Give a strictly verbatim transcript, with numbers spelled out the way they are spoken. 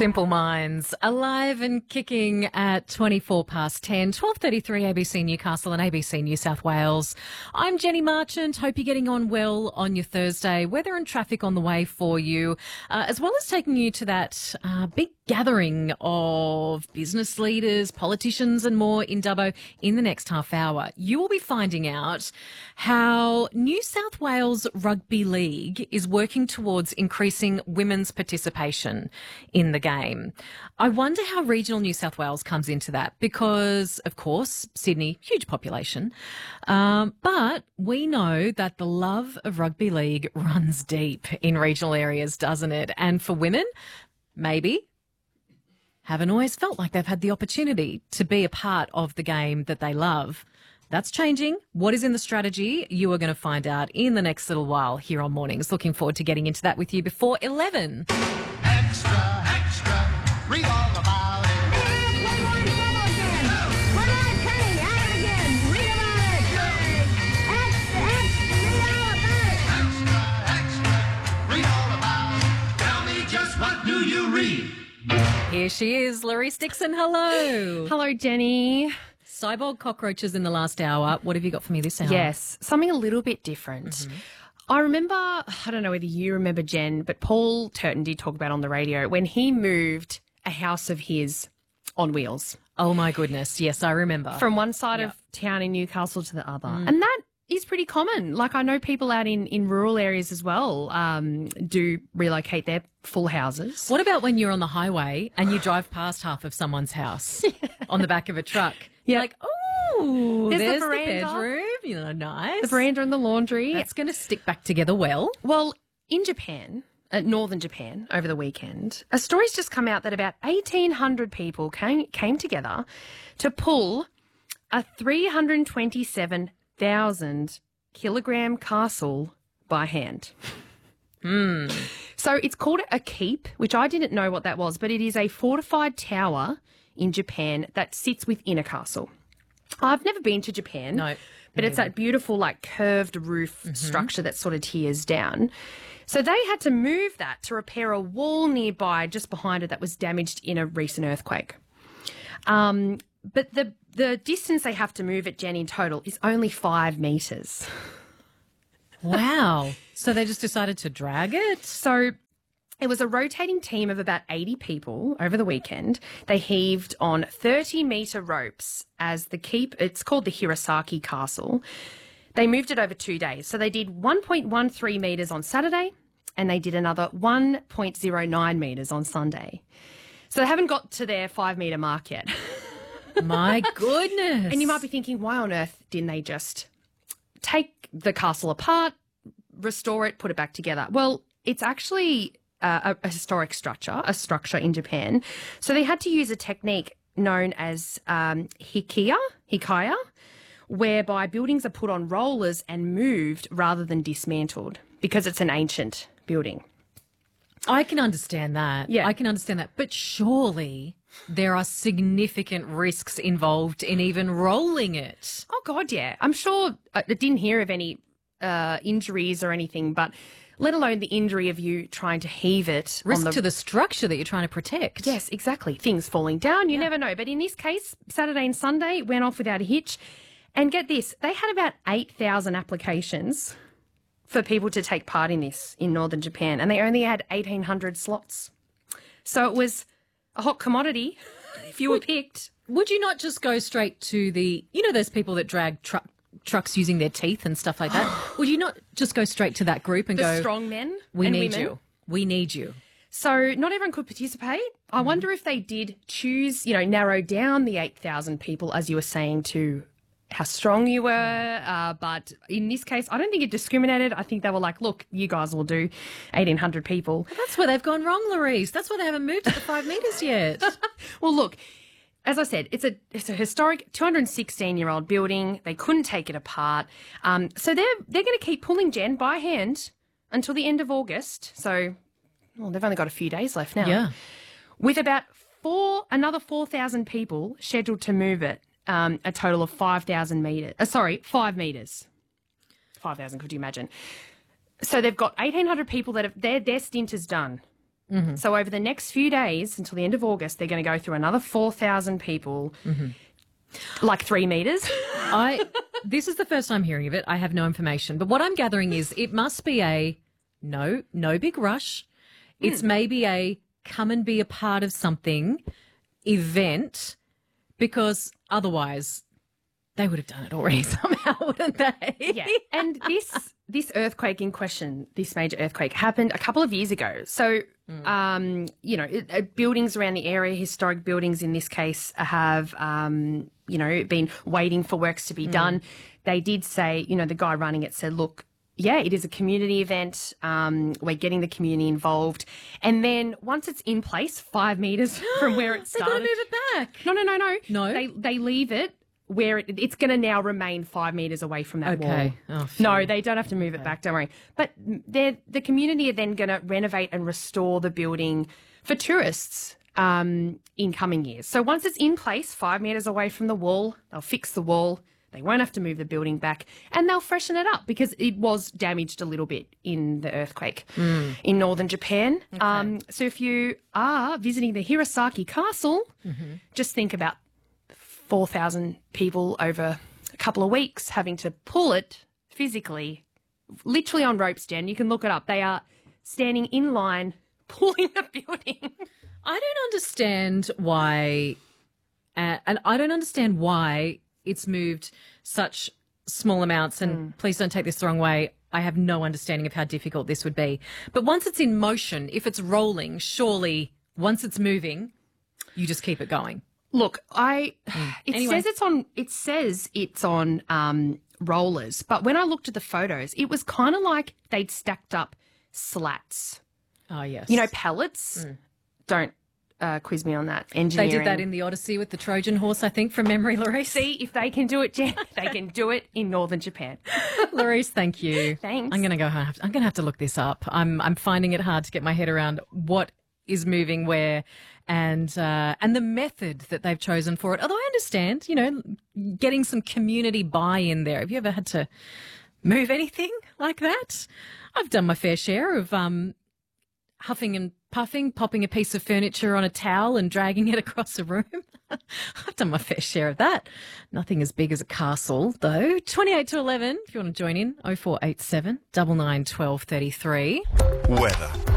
Simple Minds, alive and kicking at twenty-four past ten, twelve thirty-three A B C Newcastle and A B C New South Wales. I'm Jenny Marchant. Hope you're getting on well on your Thursday. Weather and traffic on the way for you, uh, as well as taking you to that uh, big gathering of business leaders, politicians and more in Dubbo in the next half hour. You will be finding out how New South Wales Rugby League is working towards increasing women's participation in the game. I wonder how regional New South Wales comes into that because, of course, Sydney, huge population. Um, but we know that the love of rugby league runs deep in regional areas, doesn't it? And for women, maybe haven't always felt like they've had the opportunity to be a part of the game that they love. That's changing. What is in the strategy? You are going to find out in the next little while here on Mornings. Looking forward to getting into that with you before eleven. Extra, extra, read all about it. Extra, extra, read all about it. Tell me just what do you read? Here she is, Larisse Dixon. Hello. Hello, Jenny. Cyborg cockroaches in the last hour. What have you got for me this hour? Yes, something a little bit different. Mm-hmm. I remember, I don't know whether you remember, Jen, but Paul Turton did talk about on the radio when he moved a house of his on wheels. Oh, my goodness. Yes, I remember. From one side yep. of town in Newcastle to the other. Mm. And that is pretty common. Like I know people out in, in rural areas as well um, do relocate their full houses. What about when you're on the highway and you drive past half of someone's house on the back of a truck? Yeah. Like, oh, there's, there's the, the bedroom. You know, nice. The veranda and the laundry. That's going to stick back together well. Well, in Japan, uh, northern Japan, over the weekend, a story's just come out that about eighteen hundred people came, came together to pull a three hundred twenty-seven thousand kilogram castle by hand. Hmm. So it's called a keep, which I didn't know what that was, but it is a fortified tower in Japan that sits within a castle. I've never been to Japan. No. But it's that beautiful, like, curved roof mm-hmm. structure that sort of tears down. So they had to move that to repair a wall nearby just behind it that was damaged in a recent earthquake. Um, but the the distance they have to move it, Jen, in total is only five metres. Wow. So they just decided to drag it? So it was a rotating team of about eighty people over the weekend. They heaved on thirty metre ropes as the keep, it's called the Hirosaki Castle. They moved it over two days. So they did one point one three metres on Saturday and they did another one point zero nine metres on Sunday. So they haven't got to their five metre mark yet. My goodness. And you might be thinking, why on earth didn't they just take the castle apart, restore it, put it back together? Well, it's actually Uh, a, a historic structure, a structure in Japan. So they had to use a technique known as um, hikiya, hikaya, whereby buildings are put on rollers and moved rather than dismantled because it's an ancient building. I can understand that. Yeah. I can understand that. But surely there are significant risks involved in even rolling it. Oh, God, yeah. I'm sure I didn't hear of any uh, injuries or anything, but let alone the injury of you trying to heave it. Risk on the... to the structure that you're trying to protect. Yes, exactly. Things falling down, you yeah. never know. But in this case, Saturday and Sunday went off without a hitch. And get this, they had about eight thousand applications for people to take part in this in northern Japan, and they only had eighteen hundred slots. So it was a hot commodity if you were picked. Would you not just go straight to the, you know, those people that drag truck trucks using their teeth and stuff like that? Would you not just go straight to that group and the go, strong men we and need women. you. We need you. So not everyone could participate. I mm. wonder if they did choose, you know, narrow down the eight thousand people, as you were saying, to how strong you were. Uh, but in this case, I don't think it discriminated. I think they were like, look, you guys will do eighteen hundred people. That's where they've gone wrong, Larisse. That's why they haven't moved to the five metres yet. Well, look, as I said, it's a it's a historic two hundred sixteen-year-old building. They couldn't take it apart. Um, so they're, they're going to keep pulling, Jen, by hand until the end of August. So, well, they've only got a few days left now. Yeah. With about four, another four thousand people scheduled to move it, um, a total of five thousand metres. Uh, sorry, five metres. five thousand, could you imagine? So they've got eighteen hundred people that have, their, their stint is done. Mm-hmm. So over the next few days until the end of August, they're going to go through another four thousand people, mm-hmm. like three metres. I. This is the first time hearing of it. I have no information. But what I'm gathering is it must be a no, no big rush. It's mm. maybe a come and be a part of something event, because otherwise they would have done it already somehow, wouldn't they? Yeah. And this this earthquake in question, this major earthquake, happened a couple of years ago. So, mm. um, you know, it, uh, buildings around the area, historic buildings in this case, have, um, you know, been waiting for works to be mm. done. They did say, you know, the guy running it said, look, yeah, it is a community event. Um, we're getting the community involved. And then once it's in place, five metres from where it started. They're going to move it back. No, no, no, no. No? They, they leave it where it, it's going to now remain five metres away from that okay. wall. Oh, no, they don't have to move okay. it back, don't worry. But they're, the community are then going to renovate and restore the building for tourists um, in coming years. So once it's in place, five metres away from the wall, they'll fix the wall. They won't have to move the building back, and they'll freshen it up because it was damaged a little bit in the earthquake mm. in northern Japan. Okay. Um, so if you are visiting the Hirosaki Castle, mm-hmm. just think about four thousand people over a couple of weeks having to pull it physically, literally on ropes, Jen. You can look it up. They are standing in line pulling the building. I don't understand why, uh, and I don't understand why it's moved such small amounts, and mm. please don't take this the wrong way. I have no understanding of how difficult this would be. But once it's in motion, if it's rolling, surely once it's moving, you just keep it going. Look, I mm. it anyway. says it's on it says it's on um, rollers, but when I looked at the photos, it was kind of like they'd stacked up slats. Oh yes. You know, pallets. Mm. Don't Uh, quiz me on that. Engineering. They did that in the Odyssey with the Trojan horse, I think, from memory, Larice. See, if they can do it, Jen, they can do it in northern Japan. Larice, thank you. Thanks. I'm going to go. I'm going to have to look this up. I'm I'm finding it hard to get my head around what is moving where, and uh, and the method that they've chosen for it. Although I understand, you know, getting some community buy-in there. Have you ever had to move anything like that? I've done my fair share of um, huffing and puffing, popping a piece of furniture on a towel and dragging it across a room. I've done my fair share of that. Nothing as big as a castle, though. twenty-eight to eleven, if you want to join in, oh four eight seven, nine nine, one two three three. Weather.